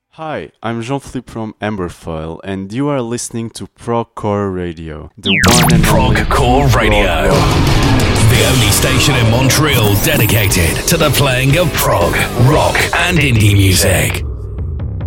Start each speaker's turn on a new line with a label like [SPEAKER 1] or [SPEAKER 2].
[SPEAKER 1] Hi, I'm Jean-Philippe from Amberfile, and you are listening to Procore Radio, the one and only
[SPEAKER 2] Procore Radio, the only station in Montreal dedicated to the playing of prog, rock, and indie music.